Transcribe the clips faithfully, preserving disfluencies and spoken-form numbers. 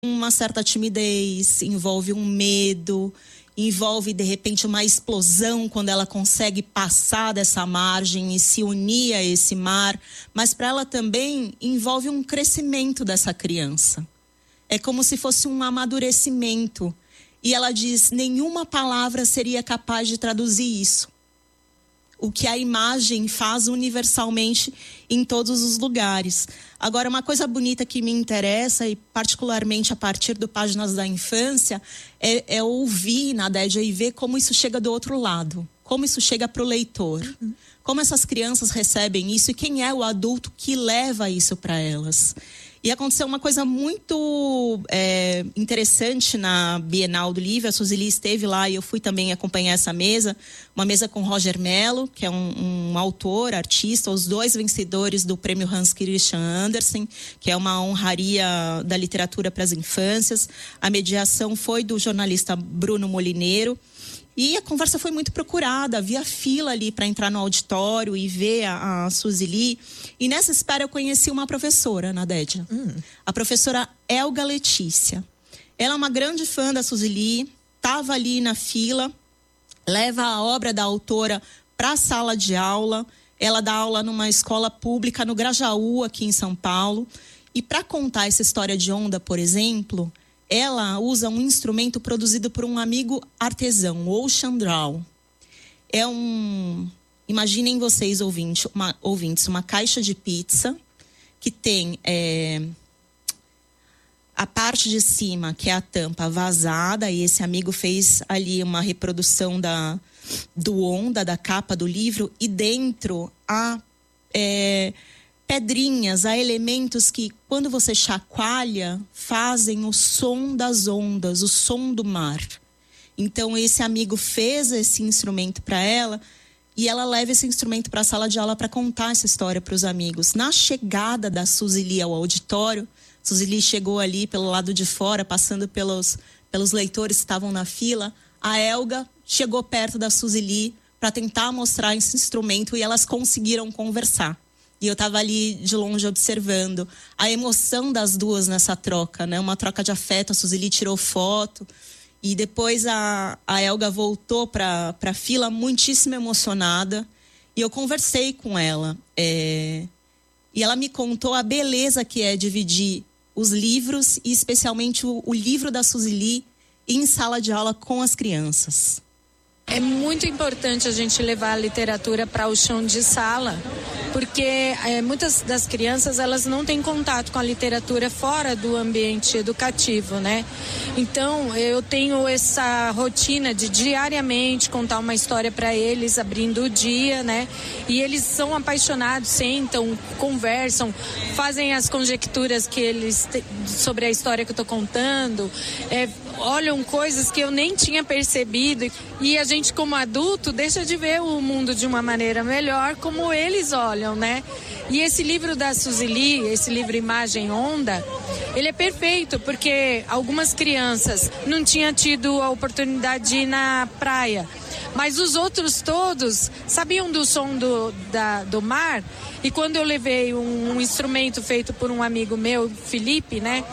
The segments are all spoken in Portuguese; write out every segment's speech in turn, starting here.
uma certa timidez, envolve um medo, envolve de repente uma explosão quando ela consegue passar dessa margem e se unir a esse mar, mas para ela também envolve um crescimento dessa criança. É como se fosse um amadurecimento. E ela diz, nenhuma palavra seria capaz de traduzir isso. O que a imagem faz universalmente em todos os lugares. Agora, uma coisa bonita que me interessa, e particularmente a partir do Páginas da Infância, é, é ouvir na Dédia e ver como isso chega do outro lado. Como isso chega para o leitor. Uhum. Como essas crianças recebem isso e quem é o adulto que leva isso para elas. E aconteceu uma coisa muito é, interessante na Bienal do Livro. A Suzy Lee esteve lá e eu fui também acompanhar essa mesa. Uma mesa com Roger Mello, que é um, um autor, artista, os dois vencedores do prêmio Hans Christian Andersen, que é uma honraria da literatura para as infâncias. A mediação foi do jornalista Bruno Molineiro. E a conversa foi muito procurada, havia fila ali para entrar no auditório e ver a, a Suzy Lee. E nessa espera eu conheci uma professora, Nadédia. Hum. A professora Elga Letícia. Ela é uma grande fã da Suzy Lee, estava ali na fila, leva a obra da autora para a sala de aula. Ela dá aula numa escola pública no Grajaú, aqui em São Paulo. E para contar essa história de onda, por exemplo, ela usa um instrumento produzido por um amigo artesão, o Ocean Draw. É um... Imaginem vocês, ouvintes, uma, ouvintes, uma caixa de pizza que tem é, a parte de cima, que é a tampa, vazada, e esse amigo fez ali uma reprodução da, do onda, da capa do livro, e dentro há é, pedrinhas, há elementos que, quando você chacoalha, fazem o som das ondas, o som do mar. Então, esse amigo fez esse instrumento para ela, e ela leva esse instrumento para a sala de aula para contar essa história para os amigos. Na chegada da Suzy Lee ao auditório, Suzy Lee chegou ali pelo lado de fora, passando pelos, pelos leitores que estavam na fila. A Elga chegou perto da Suzy Lee para tentar mostrar esse instrumento e elas conseguiram conversar. E eu estava ali de longe observando a emoção das duas nessa troca, né? Uma troca de afeto, a Suzy Lee tirou foto. E depois a, a Elga voltou para a fila muitíssimo emocionada. E eu conversei com ela. É, e ela me contou a beleza que é dividir os livros, e especialmente o, o livro da Suzy Lee, em sala de aula com as crianças. É muito importante a gente levar a literatura para o chão de sala, porque é, muitas das crianças, elas não têm contato com a literatura fora do ambiente educativo, né? Então, eu tenho essa rotina de diariamente contar uma história para eles, abrindo o dia, né? E eles são apaixonados, sentam, conversam, fazem as conjecturas que eles te... sobre a história que eu estou contando, é, olham coisas que eu nem tinha percebido, e a gente, como adulto, deixa de ver o mundo de uma maneira melhor, como eles olham, né? E esse livro da Suzy Lee, esse livro Imagem Onda, ele é perfeito, porque algumas crianças não tinham tido a oportunidade de ir na praia, mas os outros todos sabiam do som do, da, do mar. E quando eu levei um, um instrumento feito por um amigo meu, Felipe, né,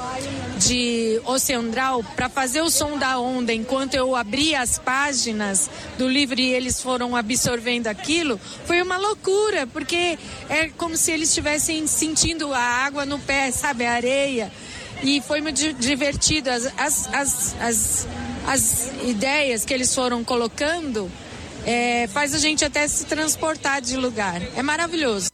de Ocean Draw, para fazer o som da onda enquanto eu abria as páginas do livro e eles foram absorvendo aquilo, foi uma loucura, porque é como se eles estivessem sentindo a água no pé, sabe, a areia. E foi muito divertido. As, as, as, as, as ideias que eles foram colocando é, faz a gente até se transportar de lugar. É maravilhoso.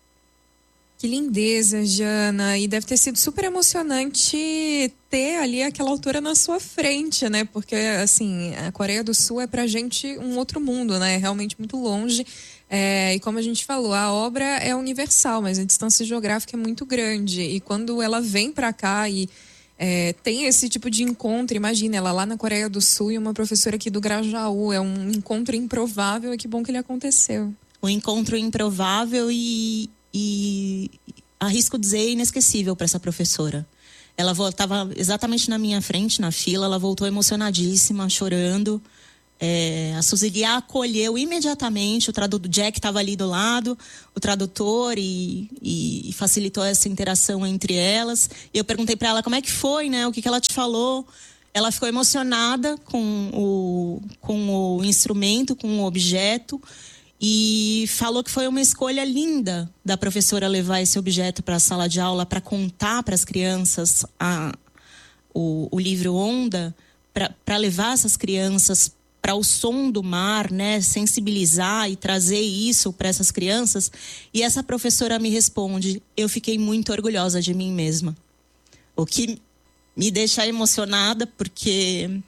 Que lindeza, Jana. E deve ter sido super emocionante ter ali aquela autora na sua frente, né? Porque, assim, a Coreia do Sul é pra gente um outro mundo, né? É realmente muito longe. É, e como a gente falou, a obra é universal, mas a distância geográfica é muito grande. E quando ela vem pra cá e é, tem esse tipo de encontro, imagina, ela lá na Coreia do Sul e uma professora aqui do Grajaú, é um encontro improvável, e que bom que ele aconteceu. Um encontro improvável e... e arrisco dizer inesquecível para essa professora. Ela estava exatamente na minha frente, na fila, ela voltou emocionadíssima, chorando. É, a Suzili acolheu imediatamente, o tradutor, o Jack estava ali do lado, o tradutor, e, e, e facilitou essa interação entre elas. E eu perguntei para ela como é que foi, né? O que, que ela te falou. Ela ficou emocionada com o, com o instrumento, com o objeto, e falou que foi uma escolha linda da professora levar esse objeto para a sala de aula para contar para as crianças a, o, o livro Onda, para levar essas crianças para o som do mar, né, sensibilizar e trazer isso para essas crianças. E essa professora me responde: eu fiquei muito orgulhosa de mim mesma. O que me deixa emocionada, porque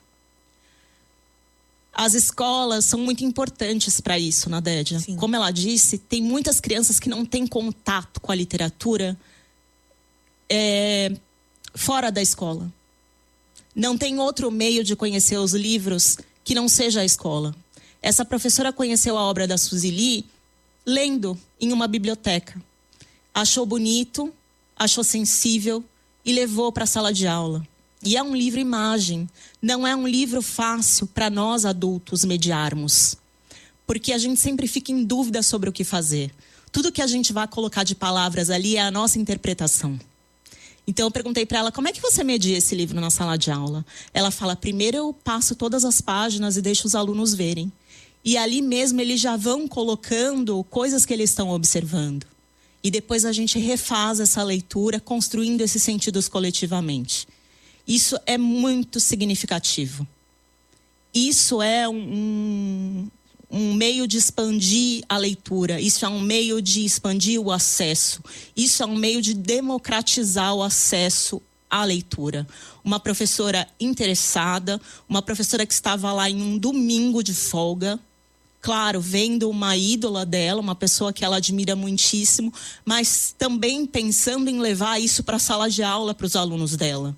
as escolas são muito importantes para isso, Nadédia. Sim. Como ela disse, tem muitas crianças que não têm contato com a literatura é, fora da escola. Não tem outro meio de conhecer os livros que não seja a escola. Essa professora conheceu a obra da Suzili lendo em uma biblioteca. Achou bonito, achou sensível e levou para a sala de aula. E é um livro-imagem, não é um livro fácil para nós adultos mediarmos. Porque a gente sempre fica em dúvida sobre o que fazer. Tudo que a gente vai colocar de palavras ali é a nossa interpretação. Então eu perguntei para ela: como é que você media esse livro na sala de aula? Ela fala: primeiro eu passo todas as páginas e deixo os alunos verem. E ali mesmo eles já vão colocando coisas que eles estão observando. E depois a gente refaz essa leitura, construindo esses sentidos coletivamente. Isso é muito significativo. Isso é um, um meio de expandir a leitura. Isso é um meio de expandir o acesso. Isso é um meio de democratizar o acesso à leitura. Uma professora interessada, uma professora que estava lá em um domingo de folga, claro, vendo uma ídola dela, uma pessoa que ela admira muitíssimo, mas também pensando em levar isso para a sala de aula para os alunos dela.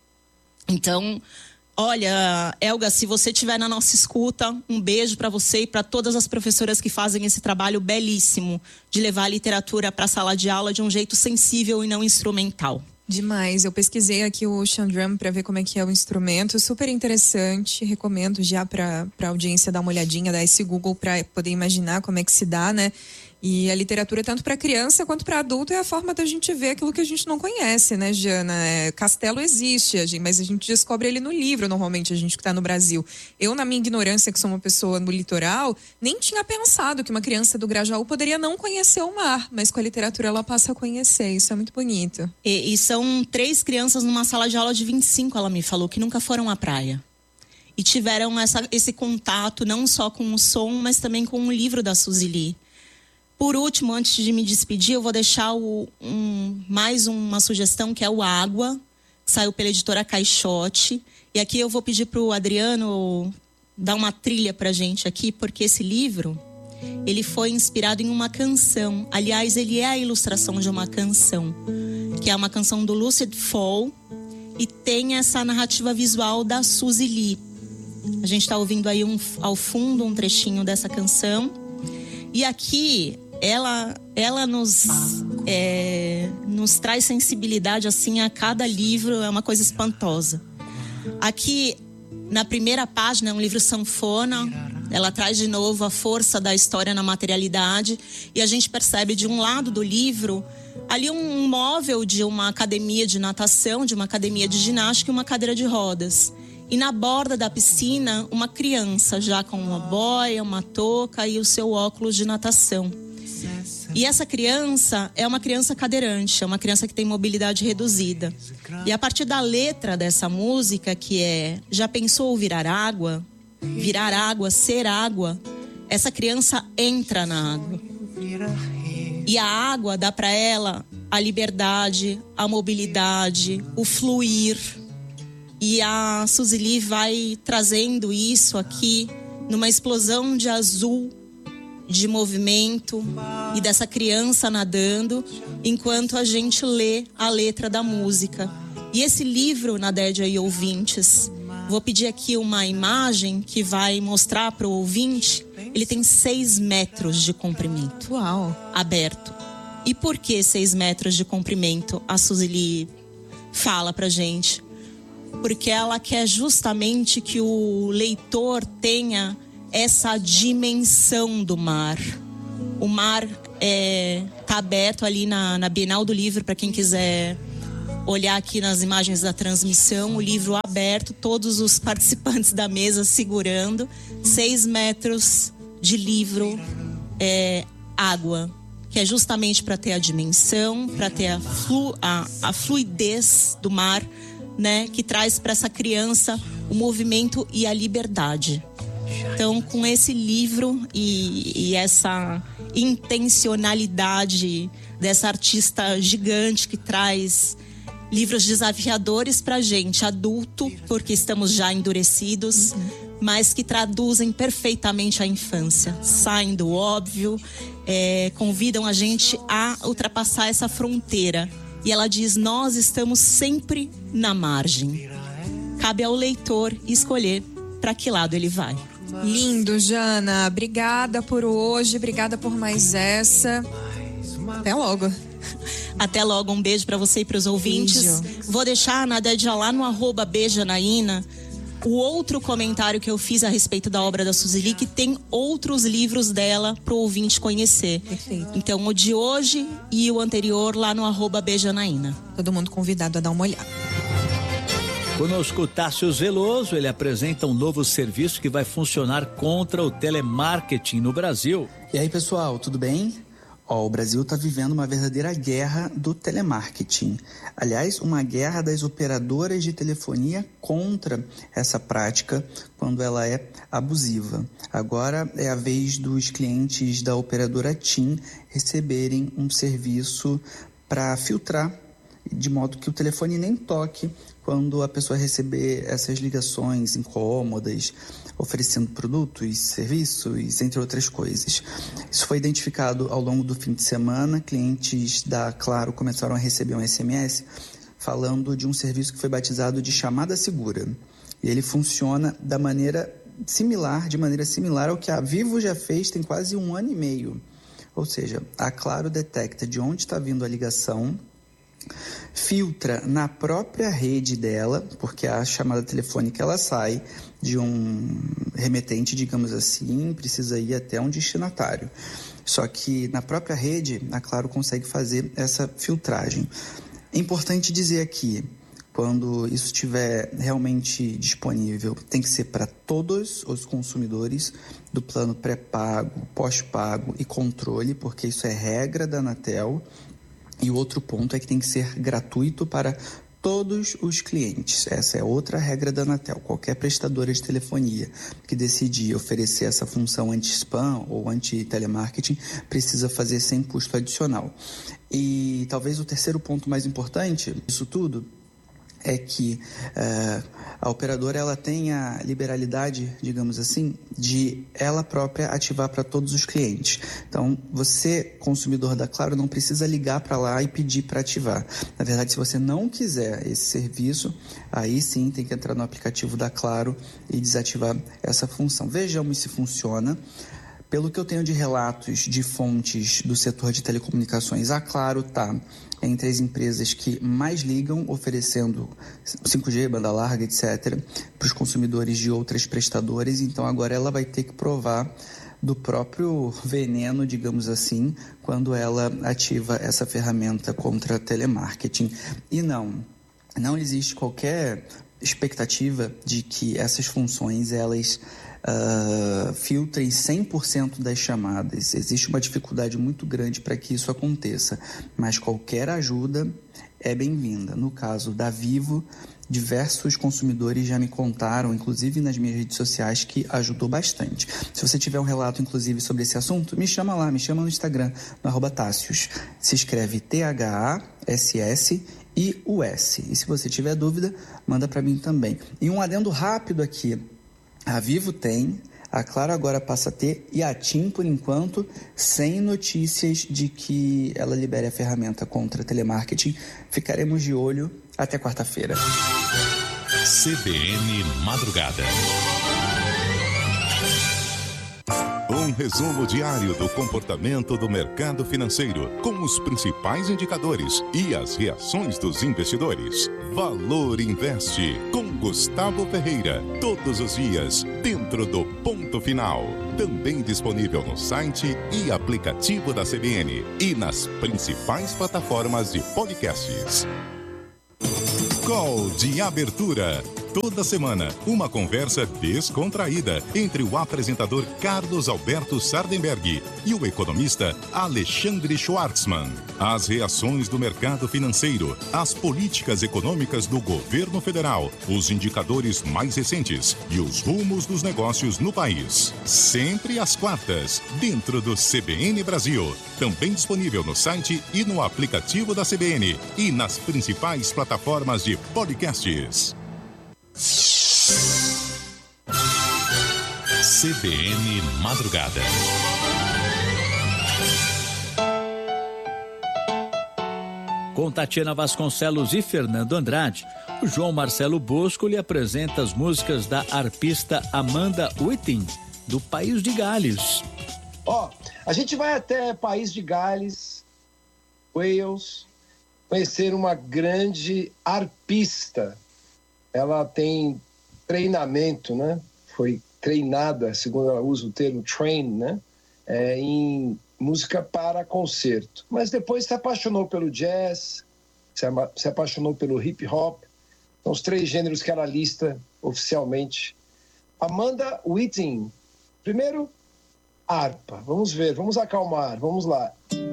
Então, olha, Elga, se você estiver na nossa escuta, um beijo para você e para todas as professoras que fazem esse trabalho belíssimo de levar a literatura para a sala de aula de um jeito sensível e não instrumental. Demais, eu pesquisei aqui o Ocean Drum para ver como é que é o instrumento, super interessante, recomendo já para a audiência dar uma olhadinha, dar esse Google para poder imaginar como é que se dá, né? E a literatura, tanto para criança quanto para adulto, é a forma da gente ver aquilo que a gente não conhece, né, Jana? É, Castelo existe, mas a gente descobre ele no livro, normalmente, a gente que está no Brasil. Eu, na minha ignorância, que sou uma pessoa no litoral, nem tinha pensado que uma criança do Grajaú poderia não conhecer o mar, mas com a literatura ela passa a conhecer, isso é muito bonito. E, e são três crianças numa sala de aula de vinte e cinco, ela me falou, que nunca foram à praia. E tiveram essa, esse contato, não só com o som, mas também com o livro da Suzili. Por último, antes de me despedir, eu vou deixar o, um, mais uma sugestão, que é o Água, que saiu pela editora Caixote. E aqui eu vou pedir para o Adriano dar uma trilha para a gente aqui, porque esse livro, ele foi inspirado em uma canção. Aliás, ele é a ilustração de uma canção, que é uma canção do Lucid Fall, e tem essa narrativa visual da Suzili. A gente está ouvindo aí um, ao fundo um trechinho dessa canção. E aqui ela, ela nos, é, nos traz sensibilidade assim a cada livro, é uma coisa espantosa. Aqui, na primeira página, é um livro sanfona, ela traz de novo a força da história na materialidade, e a gente percebe de um lado do livro, ali um móvel de uma academia de natação, de uma academia de ginástica e uma cadeira de rodas. E na borda da piscina, uma criança já com uma boia, uma touca e o seu óculos de natação. E essa criança é uma criança cadeirante, é uma criança que tem mobilidade reduzida. E a partir da letra dessa música, que é Já pensou virar água? Virar água, ser água. Essa criança entra na água. E a água dá para ela a liberdade, a mobilidade, o fluir. E a Suzili vai trazendo isso aqui numa explosão de azul, de movimento e dessa criança nadando, enquanto a gente lê a letra da música. E esse livro, Nadédia e ouvintes, vou pedir aqui uma imagem que vai mostrar para o ouvinte. Ele tem seis metros de comprimento. Uau! Aberto. E por que seis metros de comprimento? A Suzili fala pra gente. porque ela quer justamente que o leitor tenha essa dimensão do mar. O mar é, tá aberto ali na, na Bienal do Livro, para quem quiser olhar aqui nas imagens da transmissão, o livro aberto, todos os participantes da mesa segurando, seis metros de livro, é, água, que é justamente para ter a dimensão, para ter a, flu, a, a fluidez do mar, né, que traz para essa criança o movimento e a liberdade. Então, com esse livro e, e essa intencionalidade dessa artista gigante que traz livros desafiadores para a gente, adulto, porque estamos já endurecidos, uhum. mas que traduzem perfeitamente a infância, saem do óbvio, é, convidam a gente a ultrapassar essa fronteira. E ela diz, nós estamos sempre na margem. Cabe ao leitor escolher para que lado ele vai. Lindo, Jana. Obrigada por hoje, obrigada por mais essa. Até logo. Até logo, um beijo para você e para os ouvintes. Beijo. Vou deixar, Nadédia, lá no arroba Bejanaína, o outro comentário que eu fiz a respeito da obra da Suzili, que tem outros livros dela para o ouvinte conhecer. Perfeito. Então, o de hoje e o anterior lá no arroba Bejanaína. Todo mundo convidado a dar uma olhada. Conosco Tássio Veloso, ele apresenta um novo serviço que vai funcionar contra o telemarketing no Brasil. E aí, pessoal, tudo bem? Ó, o Brasil está vivendo uma verdadeira guerra do telemarketing. Aliás, uma guerra das operadoras de telefonia contra essa prática quando ela é abusiva. Agora é a vez dos clientes da operadora TIM receberem um serviço para filtrar, de modo que o telefone nem toque quando a pessoa receber essas ligações incômodas, oferecendo produtos, serviços, entre outras coisas. Isso foi identificado ao longo do fim de semana. Clientes da Claro começaram a receber um S M S falando de um serviço que foi batizado de chamada segura. E ele funciona da maneira similar, de maneira similar ao que a Vivo já fez tem quase um ano e meio. Ou seja, a Claro detecta de onde está vindo a ligação, filtra na própria rede dela, porque a chamada telefônica ela sai de um remetente, digamos assim, precisa ir até um destinatário. Só que na própria rede, a Claro consegue fazer essa filtragem. É importante dizer aqui, quando isso estiver realmente disponível, tem que ser para todos os consumidores do plano pré-pago, pós-pago e controle, porque isso é regra da Anatel. E o outro ponto é que tem que ser gratuito para todos os clientes. Essa é outra regra da Anatel. Qualquer prestadora de telefonia que decidir oferecer essa função anti-spam ou anti-telemarketing precisa fazer sem custo adicional. E talvez o terceiro ponto mais importante disso tudo é que uh, a operadora ela tem a liberalidade, digamos assim, de ela própria ativar para todos os clientes. Então, você, consumidor da Claro, não precisa ligar para lá e pedir para ativar. Na verdade, se você não quiser esse serviço, aí sim tem que entrar no aplicativo da Claro e desativar essa função. Vejamos se funciona. Pelo que eu tenho de relatos de fontes do setor de telecomunicações, a Claro está entre as empresas que mais ligam, oferecendo cinco G, banda larga, etcétera, para os consumidores de outras prestadoras. Então, agora ela vai ter que provar do próprio veneno, digamos assim, quando ela ativa essa ferramenta contra telemarketing. E não, não existe qualquer expectativa de que essas funções, elas Uh, filtrem cem por cento das chamadas. Existe uma dificuldade muito grande para que isso aconteça, mas qualquer ajuda é bem-vinda. No caso da Vivo, diversos consumidores já me contaram, inclusive nas minhas redes sociais, que ajudou bastante. Se você tiver um relato, inclusive, sobre esse assunto, me chama lá, me chama no Instagram, no arroba Tássios. Se escreve T H A S S I U S. E se você tiver dúvida, manda para mim também. E um adendo rápido aqui. A Vivo tem, a Claro agora passa a ter e a TIM, por enquanto, sem notícias de que ela libere a ferramenta contra telemarketing. Ficaremos de olho até quarta-feira. C B N Madrugada. Um resumo diário do comportamento do mercado financeiro, com os principais indicadores e as reações dos investidores. Valor Investe, com Gustavo Ferreira. Todos os dias, dentro do Ponto Final. Também disponível no site e aplicativo da C B N e nas principais plataformas de podcasts. Call de abertura. Toda semana, uma conversa descontraída entre o apresentador Carlos Alberto Sardenberg e o economista Alexandre Schwartzman. As reações do mercado financeiro, as políticas econômicas do governo federal, os indicadores mais recentes e os rumos dos negócios no país. Sempre às quartas, dentro do C B N Brasil. Também disponível no site e no aplicativo da C B N e nas principais plataformas de podcasts. C B N Madrugada. Com Tatiana Vasconcelos e Fernando Andrade, o João Marcelo Bosco lhe apresenta as músicas da arpista Amanda Whiting, do País de Gales. Ó, oh, a gente vai até País de Gales, Wales, conhecer uma grande arpista. Ela tem treinamento, né? Foi treinada, segundo ela usa o termo train, né? É, em música para concerto. Mas depois se apaixonou pelo jazz, se, ama, se apaixonou pelo hip hop. São os três gêneros que ela lista oficialmente. Amanda Whiting. Primeiro, harpa. Vamos ver, vamos acalmar, vamos lá.